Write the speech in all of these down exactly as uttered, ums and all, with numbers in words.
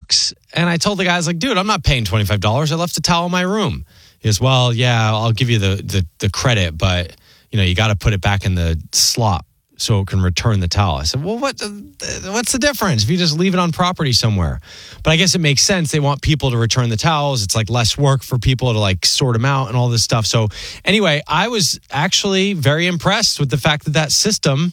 bucks. And I told the guy, I was like, dude, I'm not paying twenty-five dollars. I left a towel in my room. He goes, well, yeah, I'll give you the, the, the credit, but, you know, you got to put it back in the slot so it can return the towel. I said, well, what? what's the difference if you just leave it on property somewhere? But I guess it makes sense. They want people to return the towels. It's like less work for people to like sort them out and all this stuff. So anyway, I was actually very impressed with the fact that that system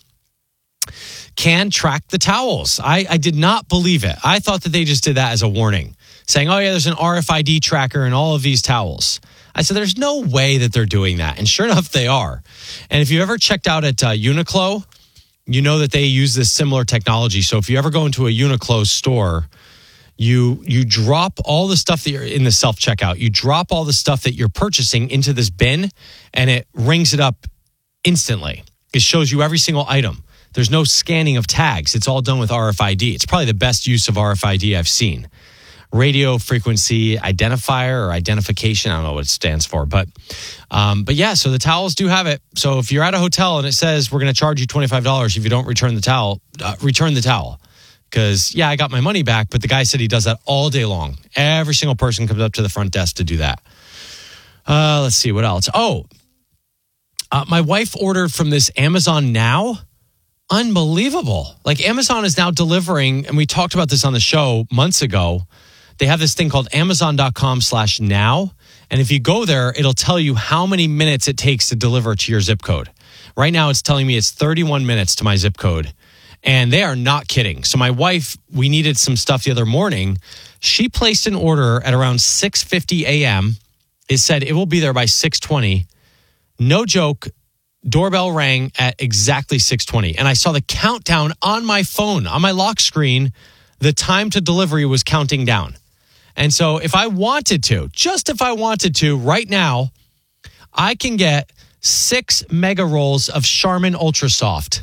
can track the towels. I, I did not believe it. I thought that they just did that as a warning, saying, oh yeah, there's an R F I D tracker in all of these towels. I said, there's no way that they're doing that. And sure enough, they are. And if you ever checked out at uh, Uniqlo, you know that they use this similar technology. So if you ever go into a Uniqlo store, you you drop all the stuff that you're in the self-checkout. You drop all the stuff that you're purchasing into this bin, and it rings it up instantly. It shows you every single item. There's no scanning of tags. It's all done with R F I D. It's probably the best use of R F I D I've seen. Radio frequency identifier or identification. I don't know what it stands for, but um, but yeah, so the towels do have it. So if you're at a hotel and it says we're going to charge you twenty-five dollars if you don't return the towel, uh, return the towel. Because, yeah, I got my money back, but the guy said he does that all day long. Every single person comes up to the front desk to do that. Uh, let's see, what else? Oh, uh, my wife ordered from this Amazon Now. Unbelievable. Like, Amazon is now delivering, and we talked about this on the show months ago. They have this thing called amazon.com slash now. And if you go there, it'll tell you how many minutes it takes to deliver to your zip code. Right now, it's telling me it's thirty-one minutes to my zip code. And they are not kidding. So my wife, we needed some stuff the other morning. She placed an order at around six fifty a.m. It said it will be there by six twenty. No joke. Doorbell rang at exactly six twenty. And I saw the countdown on my phone, on my lock screen. The time to delivery was counting down. And so if I wanted to, just if I wanted to, right now, I can get six mega rolls of Charmin Ultra Soft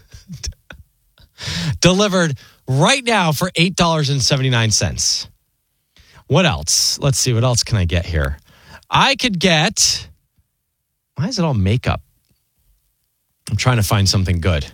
delivered right now for eight dollars and seventy-nine cents. What else? Let's see. What else can I get here? I could get... Why is it all makeup? I'm trying to find something good.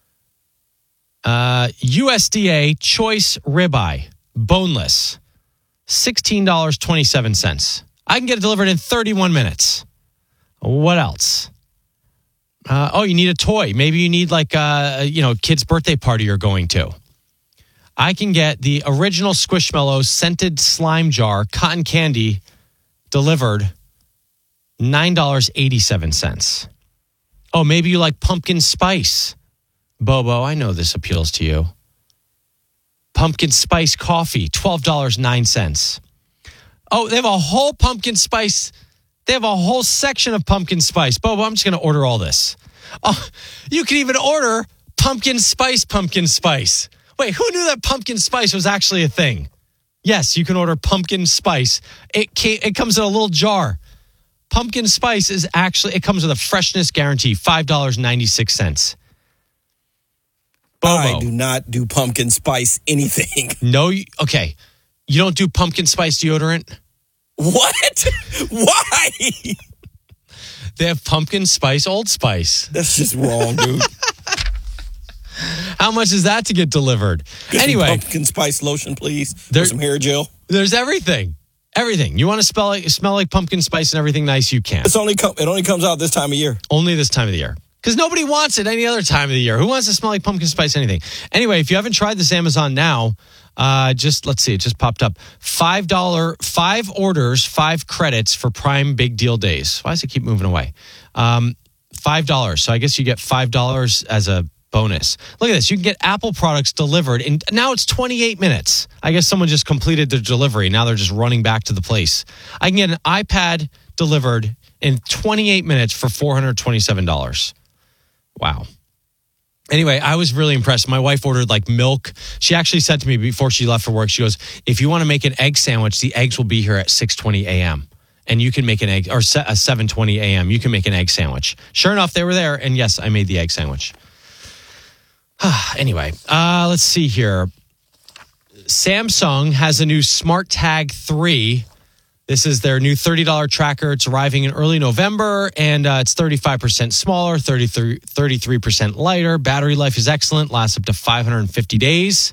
Uh, U S D A Choice Ribeye, boneless, sixteen dollars and twenty-seven cents. I can get it delivered in thirty-one minutes. What else? Uh, oh, you need a toy. Maybe you need like a, you know, kid's birthday party you're going to. I can get the original Squishmallows scented slime jar, cotton candy, delivered nine dollars and eighty-seven cents. Oh, maybe you like pumpkin spice. Bobo, I know this appeals to you. Pumpkin spice coffee, twelve dollars and nine cents. Oh, they have a whole pumpkin spice. They have a whole section of pumpkin spice. Bobo, I'm just going to order all this. Oh, you can even order pumpkin spice, pumpkin spice. Wait, who knew that pumpkin spice was actually a thing? Yes, you can order pumpkin spice. It came, it comes in a little jar. Pumpkin spice is actually, it comes with a freshness guarantee, five dollars and ninety-six cents. Bobo. I do not do pumpkin spice anything. No, you, okay. You don't do pumpkin spice deodorant? What? Why? They have pumpkin spice Old Spice. That's just wrong, dude. How much is that to get delivered? Get anyway. Pumpkin spice lotion, please. There, some hair gel. There's everything. Everything. You want to smell like, smell like pumpkin spice and everything nice, you can. It's only com- it only comes out this time of year. Only this time of the year. Because nobody wants it any other time of the year. Who wants to smell like pumpkin spice anything? Anyway, if you haven't tried this Amazon Now, uh, just, let's see, it just popped up. five dollars, five orders, five credits for Prime Big Deal Days. Why does it keep moving away? Um, five dollars. So I guess you get five dollars as a bonus. Look at this. You can get Apple products delivered in, now it's twenty-eight minutes. I guess someone just completed their delivery. Now they're just running back to the place. I can get an iPad delivered in twenty-eight minutes for four hundred twenty-seven dollars. Wow. Anyway, I was really impressed. My wife ordered like milk. She actually said to me before she left for work, she goes, if you want to make an egg sandwich, the eggs will be here at six twenty a.m. And you can make an egg, or seven twenty a.m. You can make an egg sandwich. Sure enough, they were there. And yes, I made the egg sandwich. Anyway, uh, let's see here. Samsung has a new Smart Tag three. This is their new thirty dollars tracker. It's arriving in early November, and uh, it's thirty-five percent smaller, thirty-three, thirty-three percent lighter. Battery life is excellent, lasts up to five hundred fifty days.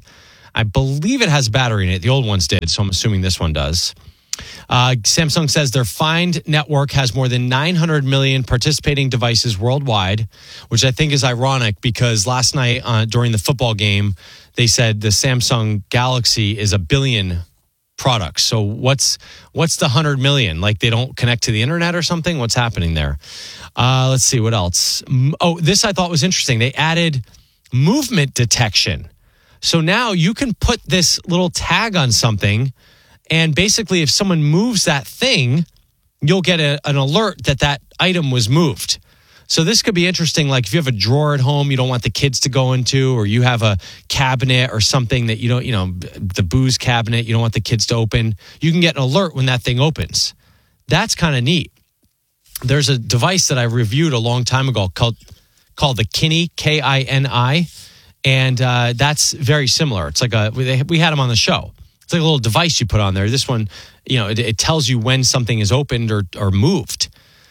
I believe it has a battery in it. The old ones did, so I'm assuming this one does. Uh, Samsung says their Find network has more than nine hundred million participating devices worldwide, which I think is ironic because last night uh, during the football game, they said the Samsung Galaxy is a billion products. So what's what's the one hundred million? Like they don't connect to the internet or something? What's happening there? Uh, let's see, what else? Oh, this I thought was interesting. They added movement detection. So now you can put this little tag on something, and basically if someone moves that thing, you'll get a, an alert that that item was moved. So this could be interesting, like if you have a drawer at home you don't want the kids to go into, or you have a cabinet or something that you don't, you know, the booze cabinet, you don't want the kids to open, you can get an alert when that thing opens. That's kind of neat. There's a device that I reviewed a long time ago called called the Kini, K I N I, and uh, that's very similar. It's like a, we, we had them on the show. It's like a little device you put on there. This one, you know, it, it tells you when something is opened or, or moved.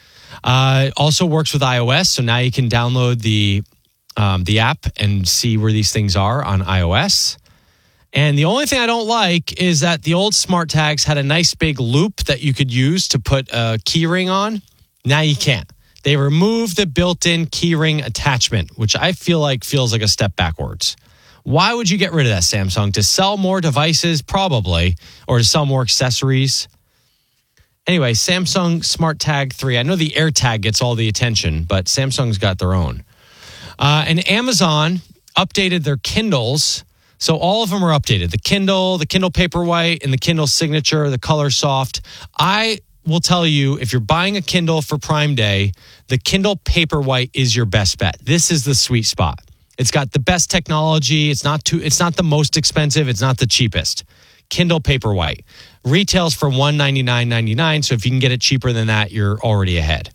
Uh, also works with iOS, so now you can download the um, the app and see where these things are on iOS. And the only thing I don't like is that the old smart tags had a nice big loop that you could use to put a key ring on. Now you can't. They removed the built-in keyring attachment, which I feel like feels like a step backwards. Why would you get rid of that, Samsung? To sell more devices? Probably. Or to sell more accessories? Anyway, Samsung Smart Tag three. I know the AirTag gets all the attention, but Samsung's got their own. Uh, and Amazon updated their Kindles. So all of them are updated. The Kindle, the Kindle Paperwhite, and the Kindle Signature, the Color Soft. I will tell you, if you're buying a Kindle for Prime Day, the Kindle Paperwhite is your best bet. This is the sweet spot. It's got the best technology. It's not too. It's not the most expensive. It's not the cheapest. Kindle Paperwhite retails for one hundred ninety-nine dollars and ninety-nine cents. So if you can get it cheaper than that, you're already ahead.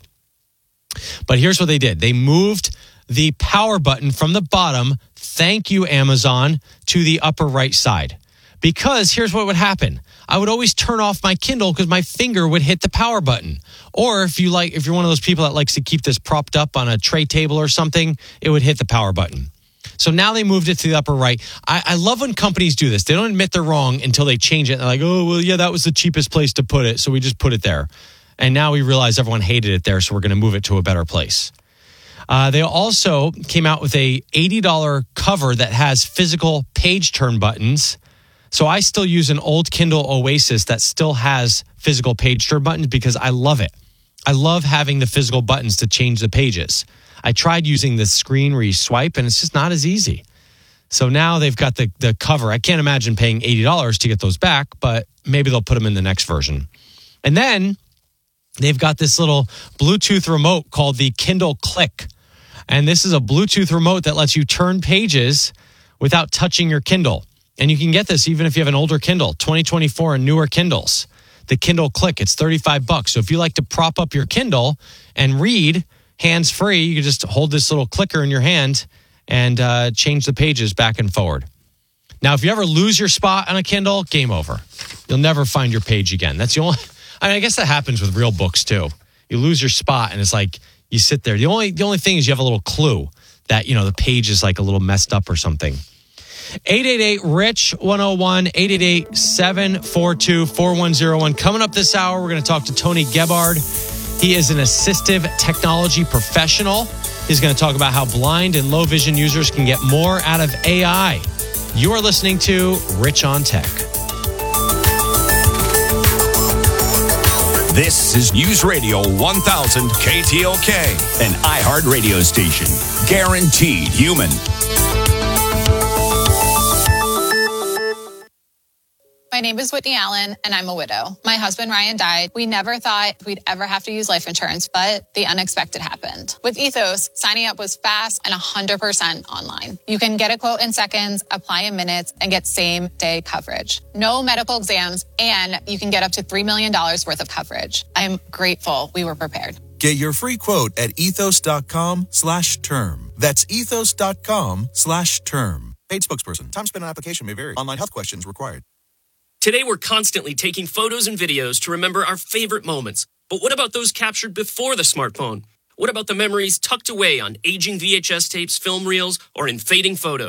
But here's what they did. They moved the power button from the bottom, thank you, Amazon, to the upper right side. Because here's what would happen. I would always turn off my Kindle because my finger would hit the power button. Or if you like, if you're one of those people that likes to keep this propped up on a tray table or something, it would hit the power button. So now they moved it to the upper right. I, I love when companies do this. They don't admit they're wrong until they change it. They're like, oh, well, yeah, that was the cheapest place to put it, so we just put it there. And now we realize everyone hated it there, so we're going to move it to a better place. Uh, they also came out with a eighty dollars cover that has physical page turn buttons. So I still use an old Kindle Oasis that still has physical page turn buttons because I love it. I love having the physical buttons to change the pages. I tried using the screen where you swipe, and it's just not as easy. So now they've got the, the cover. I can't imagine paying eighty dollars to get those back, but maybe they'll put them in the next version. And then they've got this little Bluetooth remote called the Kindle Click. And this is a Bluetooth remote that lets you turn pages without touching your Kindle. And you can get this even if you have an older Kindle, twenty twenty-four and newer Kindles. The Kindle Click, it's thirty-five bucks. So if you like to prop up your Kindle and read hands-free, you can just hold this little clicker in your hand and uh, change the pages back and forward. Now, if you ever lose your spot on a Kindle, game over. You'll never find your page again. That's the only, I mean, I guess that happens with real books too. You lose your spot and it's like, you sit there. The only, the only thing is you have a little clue that, you know, the page is like a little messed up or something. eight eight eight, RICH one oh one, eight eight eight, seven four two, four one oh one. Coming up this hour, we're going to talk to Tony Gebhard. He is an assistive technology professional. He's going to talk about how blind and low vision users can get more out of A I. You are listening to Rich on Tech. This is News Radio one thousand K T L K, an iHeart radio station. Guaranteed human. My name is Whitney Allen, and I'm a widow. My husband, Ryan, died. We never thought we'd ever have to use life insurance, but the unexpected happened. With Ethos, signing up was fast and one hundred percent online. You can get a quote in seconds, apply in minutes, and get same-day coverage. No medical exams, and you can get up to three million dollars worth of coverage. I'm grateful we were prepared. Get your free quote at ethos.com slash term. That's ethos.com slash term. Paid spokesperson. Time spent on application may vary. Online health questions required. Today, we're constantly taking photos and videos to remember our favorite moments. But what about those captured before the smartphone? What about the memories tucked away on aging V H S tapes, film reels, or in fading photos?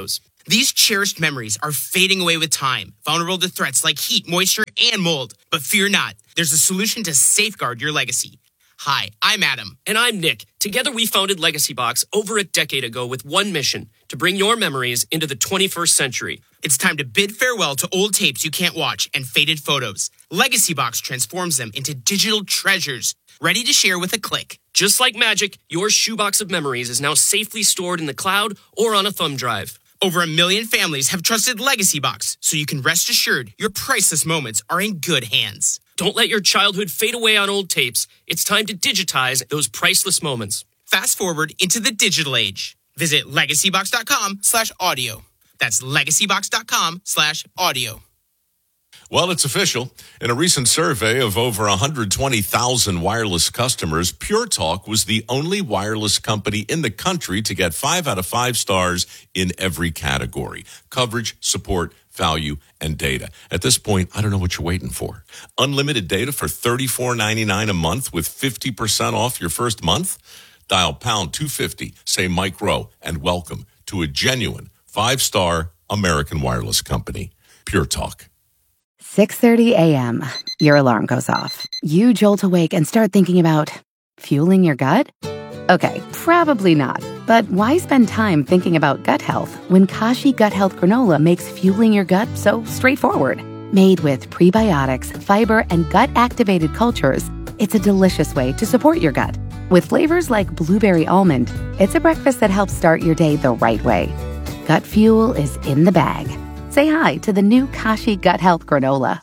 These cherished memories are fading away with time, vulnerable to threats like heat, moisture, and mold. But fear not, there's a solution to safeguard your legacy. Hi, I'm Adam. And I'm Nick. Together we founded Legacy Box over a decade ago with one mission, to bring your memories into the twenty-first century. It's time to bid farewell to old tapes you can't watch and faded photos. Legacy Box transforms them into digital treasures, ready to share with a click. Just like magic, your shoebox of memories is now safely stored in the cloud or on a thumb drive. Over a million families have trusted Legacy Box, so you can rest assured your priceless moments are in good hands. Don't let your childhood fade away on old tapes. It's time to digitize those priceless moments. Fast forward into the digital age. Visit legacybox.com slash audio. That's legacybox.com slash audio. Well, it's official. In a recent survey of over one hundred twenty thousand wireless customers, Pure Talk was the only wireless company in the country to get five out of five stars in every category: coverage, support, value, and data. At this point, I don't know what you're waiting for. Unlimited data for thirty-four ninety-nine a month with fifty percent off your first month? Dial pound two fifty, say Mike Rowe, and welcome to a genuine five-star American wireless company, Pure Talk. six thirty a.m. Your alarm goes off. You jolt awake and start thinking about fueling your gut? Okay, probably not. But why spend time thinking about gut health when Kashi Gut Health Granola makes fueling your gut so straightforward? Made with prebiotics, fiber, and gut-activated cultures, it's a delicious way to support your gut. With flavors like blueberry almond, it's a breakfast that helps start your day the right way. Gut fuel is in the bag. Say hi to the new Kashi Gut Health Granola.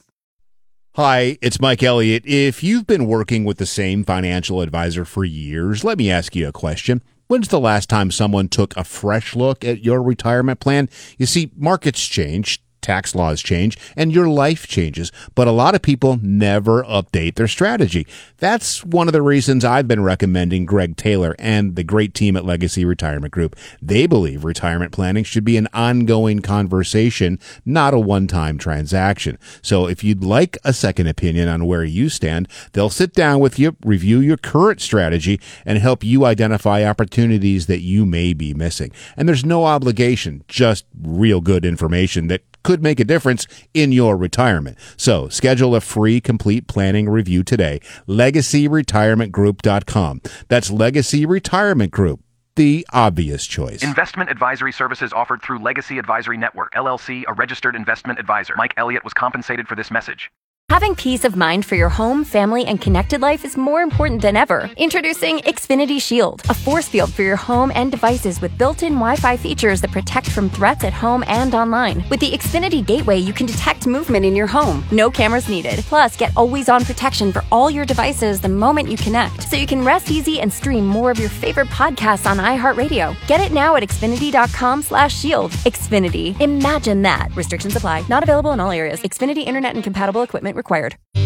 Hi, it's Mike Elliott. If you've been working with the same financial advisor for years, let me ask you a question. When's the last time someone took a fresh look at your retirement plan? You see, markets change, tax laws change, and your life changes, but a lot of people never update their strategy. That's one of the reasons I've been recommending Greg Taylor and the great team at Legacy Retirement Group. They believe retirement planning should be an ongoing conversation, not a one-time transaction. So if you'd like a second opinion on where you stand, they'll sit down with you, review your current strategy, and help you identify opportunities that you may be missing. And there's no obligation, just real good information that could make a difference in your retirement. So schedule a free complete planning review today. legacy retirement group dot com. That's Legacy Retirement Group, the obvious choice. Investment advisory services offered through Legacy Advisory Network, L L C, a registered investment advisor. Mike Elliott was compensated for this message. Having peace of mind for your home, family, and connected life is more important than ever. Introducing Xfinity Shield, a force field for your home and devices with built-in Wi-Fi features that protect from threats at home and online. With the Xfinity Gateway, you can detect movement in your home. No cameras needed. Plus, get always-on protection for all your devices the moment you connect, so you can rest easy and stream more of your favorite podcasts on iHeartRadio. Get it now at Xfinity.com slash shield. Xfinity. Imagine that. Restrictions apply. Not available in all areas. Xfinity Internet and compatible equipment required.